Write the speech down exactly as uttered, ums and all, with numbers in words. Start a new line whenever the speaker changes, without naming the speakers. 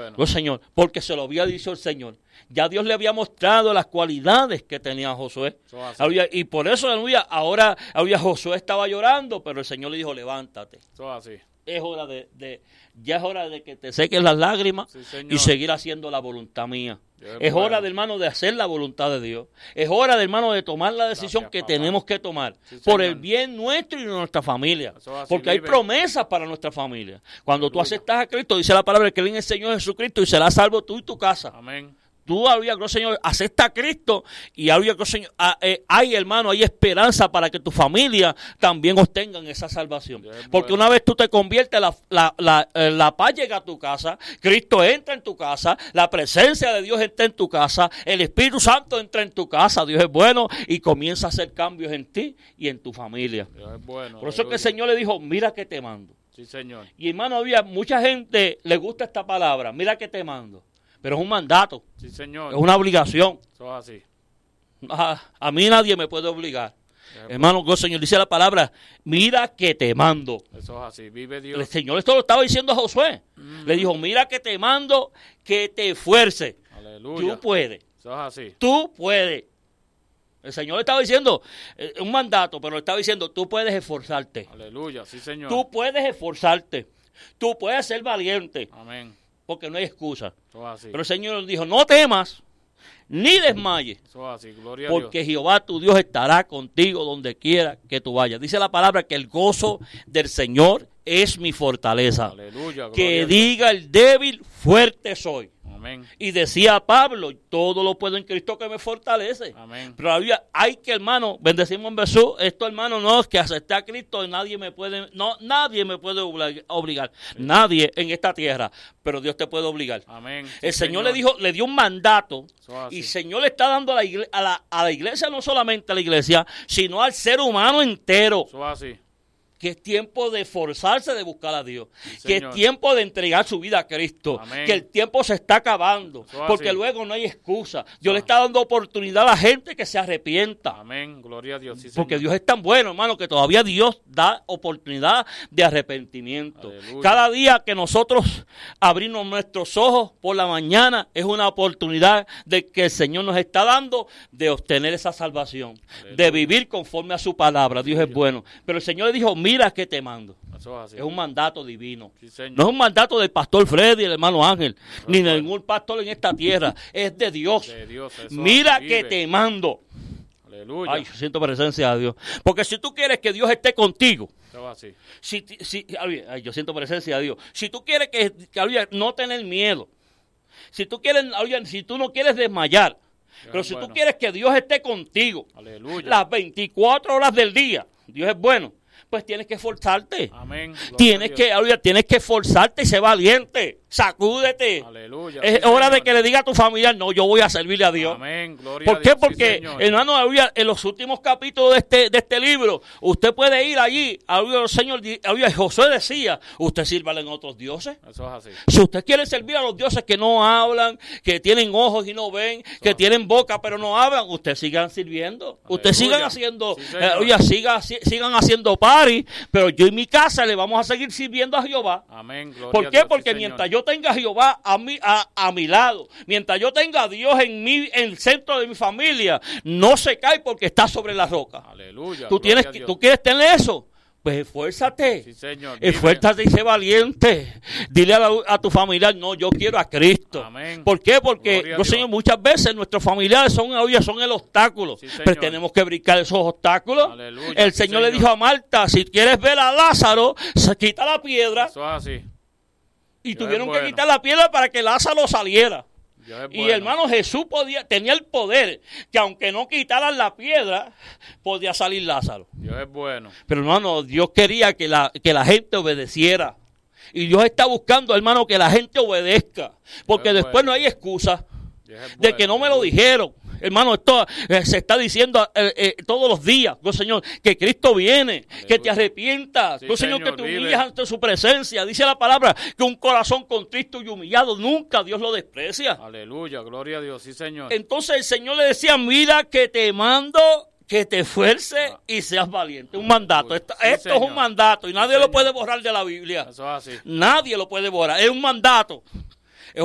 bueno.
Oh, Señor, porque se lo había dicho el Señor. Ya Dios le había mostrado las cualidades que tenía Josué. Aleluya, y por eso, aleluya, ahora aleluya, Josué estaba llorando, pero el Señor le dijo, levántate.
Eso así.
Es hora de, de, ya es hora de que te seques las lágrimas
Sí, Señor.
y seguir haciendo la voluntad mía.
Dios
Es
bueno.
hora, de, hermano, de hacer la voluntad de Dios. Es hora, de, hermano, de tomar la decisión
Gracias,
que
papá.
tenemos que tomar
Sí,
por
Señor.
el bien nuestro y de nuestra familia.
Eso así,
Porque hay
vive.
promesas para nuestra familia. Cuando tú
Aleluya.
aceptas a Cristo, dice la palabra, que cree en el Señor Jesucristo y serás salvo tú y tu casa.
Amén.
Tú, aleluya, gloria al Señor, acepta a Cristo y, aleluya, gloria al Señor, ah, eh, hay, hermano, hay esperanza para que tu familia también obtengan esa salvación.
Dios es
Porque
bueno.
una vez tú te conviertes, la, la, la, eh, la paz llega a tu casa, Cristo entra en tu casa, la presencia de Dios entra en tu casa, el Espíritu Santo entra en tu casa, Dios es bueno y comienza a hacer cambios en ti y en tu familia.
Dios es bueno.
Por eso es que el
aleluya.
Señor le dijo, mira que te mando.
Sí, Señor.
Y hermano, había mucha gente le gusta esta palabra, mira que te mando. Pero es un mandato,
Sí, Señor.
es una obligación.
Eso es así.
A, a mí nadie me puede obligar.
Dios es
Hermano, el Señor dice la palabra, mira que te mando.
bueno. Eso es así. Vive
El
Dios.
Señor esto lo estaba diciendo a Josué. Le dijo, mira que te mando, que te esfuerce.
Aleluya.
Tú puedes,
Eso es así.
tú puedes. El Señor le estaba diciendo, eh, un mandato, pero le estaba diciendo, tú puedes esforzarte.
Aleluya. Sí, Señor.
Tú puedes esforzarte. Tú puedes ser valiente,
Amén.
porque no hay excusa.
Eso es así.
Pero el Señor dijo, no temas, ni desmayes.
Eso es así. Gloria a
Porque
Dios.
Jehová tu Dios estará contigo donde quiera que tú vayas. Dice la palabra que el gozo del Señor es mi fortaleza.
Aleluya. Gloria
Que
a Dios.
diga el débil, fuerte soy.
Amén.
Y decía Pablo, todo lo puedo en Cristo que me fortalece.
Amén.
Pero había, hay que, hermano, bendecimos en Jesús, esto, hermano, no es que acepté a Cristo y nadie me puede, no, nadie me puede oblig- obligar, nadie en esta tierra, pero Dios te puede obligar.
Amén.
El
Sí,
Señor le dijo, le dio un mandato.
Eso es así.
Y el Señor le está dando a la, igle- a, la, a la iglesia, no solamente a la iglesia, sino al ser humano entero,
Eso es así.
que es tiempo de esforzarse de buscar a Dios,
Sí,
que es
Señor.
tiempo de entregar su vida a Cristo,
Amén.
que el tiempo se está acabando,
Eso es
porque
así.
luego no hay excusa. Dios le está dando oportunidad a la gente que se arrepienta.
Amén. Gloria a Dios. Sí,
Porque
Señor.
Dios es tan bueno, hermano, que todavía Dios da oportunidad de arrepentimiento.
Aleluya.
Cada día que nosotros abrimos nuestros ojos por la mañana es una oportunidad de que el Señor nos está dando de obtener esa salvación,
Aleluya.
de vivir conforme a su palabra. Dios es bueno. Pero el Señor le dijo, mira que te mando.
Eso es así.
Es un mandato divino.
Sí, Señor.
No es un mandato del pastor Freddy, el hermano Ángel, ni de ningún pastor en esta tierra. Es de Dios.
De Dios. Eso es
Mira
así.
que
Vive.
te mando.
Aleluya.
Ay, yo siento presencia de Dios. Porque si tú quieres que Dios esté contigo,
Eso es así.
si, ti- si, ay, yo siento presencia de Dios. Si tú quieres que, que ay, no tener miedo, si tú quieres, ay, si tú no quieres desmayar, pero
es
si tú
bueno.
quieres que Dios esté contigo
Aleluya.
las veinticuatro horas del día, Dios es bueno, pues tienes que esforzarte.
Amén. Gloria
Tienes
a
que,
Dios.
ay, tienes que esforzarte y ser valiente. Sacúdete.
Aleluya.
Es
Sí,
hora de
Señor.
que le diga a tu familia, no, yo voy a servirle a Dios.
Amén. Gloria
¿Por
a
qué?
Dios. Sí,
Porque,
Señor.
hermano, aleluya, en los últimos capítulos de este, de este libro, usted puede ir allí, aleluya, el Señor, aleluya, Josué decía, usted sírvale en otros dioses.
Eso es así.
Si usted quiere servir a los dioses que no hablan, que tienen ojos y no ven, que tienen boca pero no hablan, usted sigan sirviendo. Usted
Aleluya.
sigan haciendo,
Sí,
eh,
Señor.
aleluya, siga, si- sigan haciendo party, pero yo y mi casa le vamos a seguir sirviendo a Jehová.
Amén. Gloria
¿Por
a
qué?
Dios. Sí,
Porque
Señor.
mientras yo tenga a Jehová a mi, a, a mi lado, mientras yo tenga a Dios en mi, en el centro de mi familia, no se cae porque está sobre la roca.
Aleluya.
Tú
Gloria
tienes
a
que,
Dios.
tú quieres tener eso. Pues esfuérzate.
Sí, Señor. Vive.
Esfuérzate y sé valiente. Dile a, la- a tu familiar, no, yo quiero a Cristo.
Amén.
¿Por qué? Porque,
Gloria a
no,
Dios.
Señor, muchas veces nuestros familiares son, oye, son el obstáculo.
Sí, Señor.
Pero tenemos que brincar esos obstáculos.
Aleluya.
El
Sí,
Señor le
Señor.
dijo a Marta, si quieres ver a Lázaro, se quita la piedra.
Eso es así.
Y
Dios
tuvieron
es
que
bueno.
quitar la piedra para que Lázaro saliera.
Dios es
Y
bueno.
hermano, Jesús podía, tenía el poder que aunque no quitaran la piedra, podía salir Lázaro.
Dios es bueno.
Pero hermano, Dios quería que la, que la gente obedeciera. Y Dios está buscando, hermano, que la gente obedezca. Porque
Dios es
después
bueno.
no hay excusa
Dios es
de
bueno.
que no me lo
Aleluya.
dijeron. Hermano, esto eh, se está diciendo eh, eh, todos los días, oh, Señor, que Cristo viene, que te arrepientas,
Sí,
oh, Señor, que
Señor,
te
vive.
humilles ante su presencia. Dice la palabra que un corazón contristo y humillado, nunca Dios lo desprecia.
Aleluya. Gloria a Dios. Sí, Señor.
Entonces el Señor le decía, mira que te mando que te esfuerces y seas valiente. Un mandato. Esto,
Sí,
esto es
Señor.
un mandato y nadie
Sí,
lo
Señor.
puede borrar de la Biblia.
Eso es así.
Nadie lo puede borrar. Es un mandato.